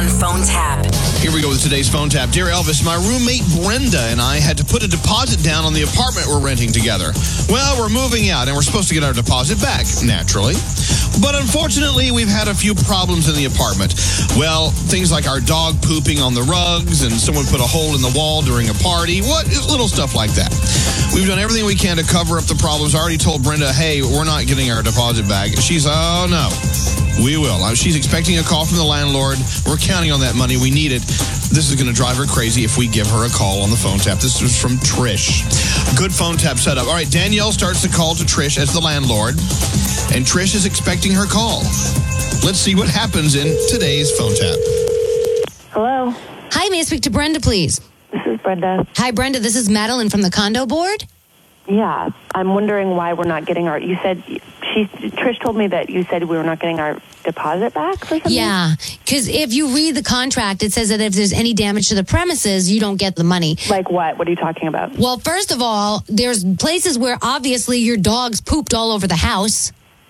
on Phone Tap. Here we go with today's phone tap. Dear Elvis, my roommate Brenda and I had to put a deposit down on the apartment we're renting together. Well, we're moving out and we're supposed to get our deposit back, naturally. But unfortunately, we've had a few problems in the apartment. Well, things like our dog pooping on the rugs and someone put a hole in the wall during a party. Little stuff like that. We've done everything we can to cover up the problems. I already told Brenda, hey, we're not getting our deposit back. She's, oh, no. We will. She's expecting a call from the landlord. We're counting on that money. We need it. This is going to drive her crazy if we give her a call on the phone tap. This is from Trish. Good phone tap setup. All right, Danielle starts the call to Trish as the landlord, and Trish is expecting her call. Let's see what happens in today's phone tap. Hello. Hi, may I speak to Brenda, please? This is Brenda. Hi, Brenda. This is Madeline from the condo board. Yeah, I'm wondering why we're not getting our... Trish told me that you said we were not getting our deposit back for something? Yeah, because if you read the contract, it says that if there's any damage to the premises, you don't get the money. Like what? What are you talking about? Well, first of all, there's places where obviously your dogs pooped all over the house.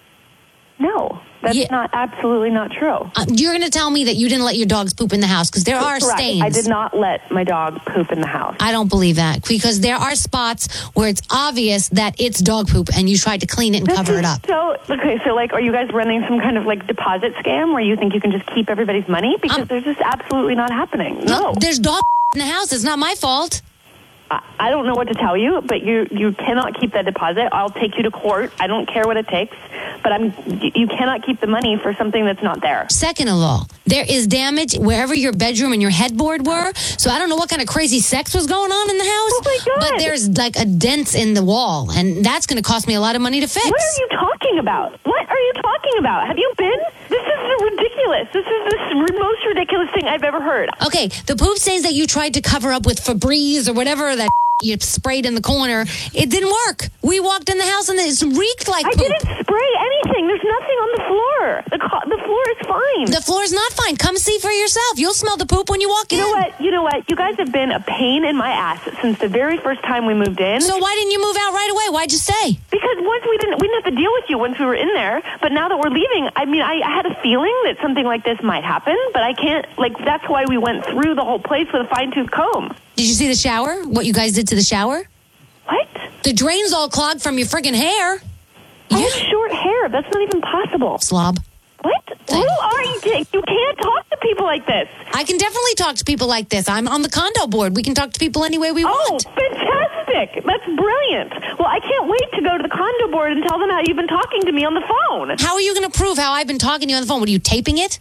No, that's absolutely not true. You're going to tell me that you didn't let your dogs poop in the house because there are stains. I did not let my dog poop in the house. I don't believe that because there are spots where it's obvious that it's dog poop and you tried to clean it and cover it up. So are you guys running some kind of deposit scam where you think you can just keep everybody's money? Because there's just absolutely not happening. No. There's dog in the house. It's not my fault. I don't know what to tell you, but you cannot keep that deposit. I'll take you to court. I don't care what it takes, but you cannot keep the money for something that's not there. Second of all, there is damage wherever your bedroom and your headboard were. So I don't know what kind of crazy sex was going on in the house. Oh my God. But there's a dent in the wall, and that's going to cost me a lot of money to fix. What are you talking about? What are you talking about? Have you been? This is ridiculous. This is the most ridiculous thing I've ever heard. Okay, the poop stains that you tried to cover up with Febreze or whatever that you sprayed in the corner, it didn't work. We walked in the house and it reeked like poop. I didn't spray anything. There's nothing on the floor. The floor is fine. The floor is not fine. Come see for yourself. You'll smell the poop when you walk in. You know what? You guys have been a pain in my ass since the very first time we moved in. So why didn't you move out right away? Why'd you stay? Because we didn't have to deal with you once we were in there. But now that we're leaving, I had a feeling that something like this might happen, but I can't, that's why we went through the whole place with a fine-tooth comb. Did you see the shower? What you guys did to the shower? What? The drain's all clogged from your friggin' hair. I have short hair. That's not even possible. Slob. What? Who are you? You can't talk to people like this. I can definitely talk to people like this. I'm on the condo board. We can talk to people any way we want. Oh, fantastic. That's brilliant. Well, I can't wait to go to the condo board and tell them how you've been talking to me on the phone. How are you going to prove how I've been talking to you on the phone? What, are you taping it?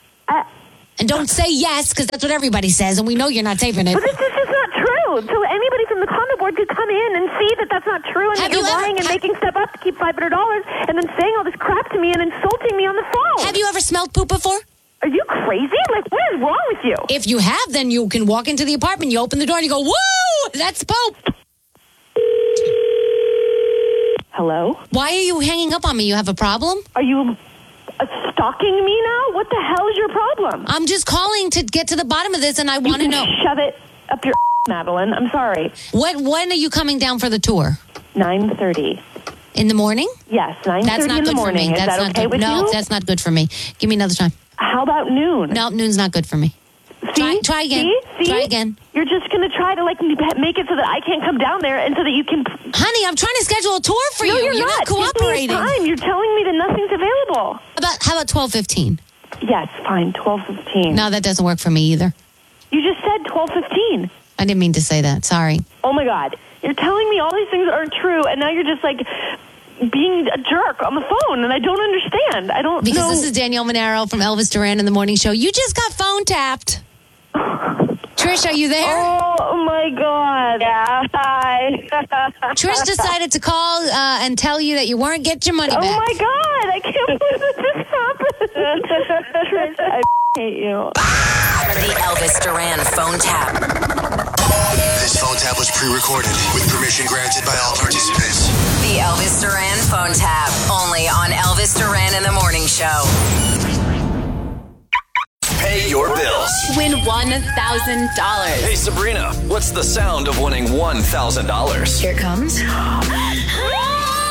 And don't say yes, because that's what everybody says, and we know you're not taping it. But this is not true. So anybody from the condo board could come in and see that that's not true, and that you're lying and making stuff up to keep $500, and then saying all this crap to me and insulting me on the phone. Have you ever smelled poop before? Are you crazy? What is wrong with you? If you have, then you can walk into the apartment, you open the door, and you go, woo, that's poop. Hello? Why are you hanging up on me? You have a problem? Are you stalking me now? What the hell is your problem? I'm just calling to get to the bottom of this, and I want to know. Shove it up your Madeline. I'm sorry. When are you coming down for the tour? 9:30. In the morning? Yes, 9:30 in the morning. Is that okay with you? No, that's not good for me. Give me another time. How about noon? No, noon's not good for me. Try again. See? Try again. You're just going to try to make it so that I can't come down there and so that you can... Honey, I'm trying to schedule a tour for you. No, you're not cooperating. Give me time. You're telling me that nothing's available. How about 12:15? Yes, fine, 12:15. No, that doesn't work for me either. You just said 12:15. I didn't mean to say that. Sorry. Oh, my God. You're telling me all these things aren't true, and now you're just being a jerk on the phone, and I don't understand. I don't know. Because this is Danielle Monaro from Elvis Duran in the Morning Show. You just got phone tapped. Trish, are you there? Oh, my God. Yeah, hi. Trish decided to call and tell you that you weren't getting your money back. Oh, my God. I can't believe that this happened. Trish, I hate you. The Elvis Duran phone tap. This phone tap was pre-recorded with permission granted by all participants. The Elvis Duran phone tap. Only on Elvis Duran in the Morning Show. Pay your bills. Win $1,000. Hey, Sabrina, what's the sound of winning $1,000? Here it comes. No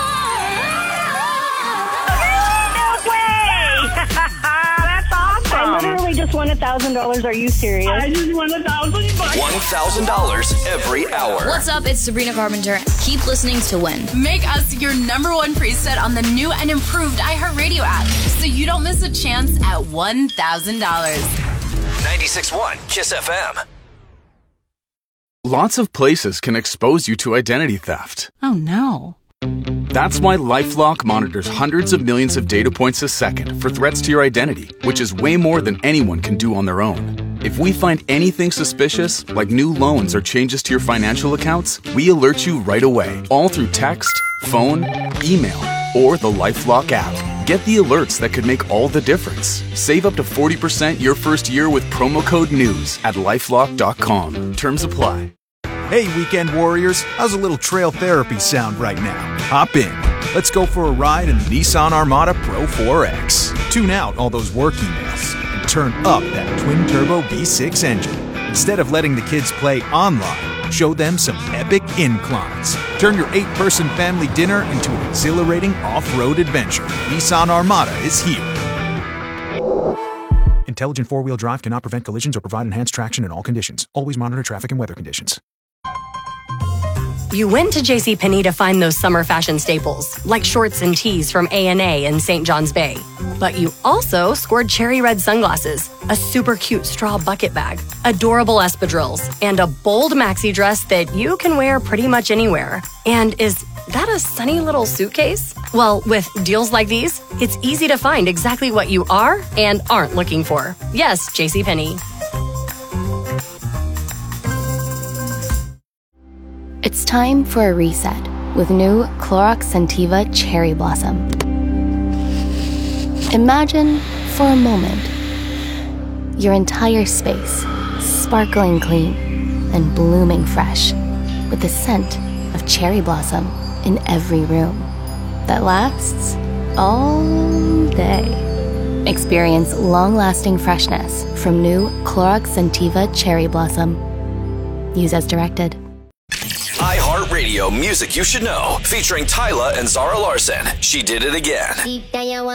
way! That's awesome. literally just won $1,000. Are you serious? I just won $1,000. $1,000 every hour. What's up? It's Sabrina Carpenter. Keep listening to win. Make us your #1 preset on the new and improved iHeartRadio app so you don't miss a chance at $1,000. 96.1 KISS FM. Lots of places can expose you to identity theft. Oh, no. That's why LifeLock monitors hundreds of millions of data points a second for threats to your identity, which is way more than anyone can do on their own. If we find anything suspicious, like new loans or changes to your financial accounts, we alert you right away, all through text, phone, email, or the LifeLock app. Get the alerts that could make all the difference. Save up to 40% your first year with promo code NEWS at LifeLock.com. Terms apply. Hey, weekend warriors, how's a little trail therapy sound right now? Hop in. Let's go for a ride in the Nissan Armada Pro 4X. Tune out all those work emails and turn up that twin-turbo V6 engine. Instead of letting the kids play online, show them some epic inclines. Turn your 8-person family dinner into an exhilarating off-road adventure. Nissan Armada is here. Intelligent four-wheel drive cannot prevent collisions or provide enhanced traction in all conditions. Always monitor traffic and weather conditions. You went to JCPenney to find those summer fashion staples, like shorts and tees from A&A and St. John's Bay. But you also scored cherry red sunglasses, a super cute straw bucket bag, adorable espadrilles, and a bold maxi dress that you can wear pretty much anywhere. And is that a sunny little suitcase? Well, with deals like these, it's easy to find exactly what you are and aren't looking for. Yes, JCPenney. It's time for a reset with new Clorox Scentiva Cherry Blossom. Imagine, for a moment, your entire space sparkling clean and blooming fresh with the scent of cherry blossom in every room that lasts all day. Experience long-lasting freshness from new Clorox Scentiva Cherry Blossom. Use as directed. iHeartRadio Music You Should Know, featuring Tyla and Zara Larson. She Did It Again.